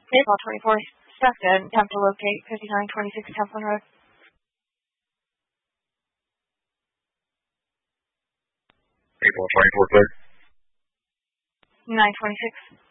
April 24th, Stockton, attempt to locate 5926 Templin Road. April 24th, 926.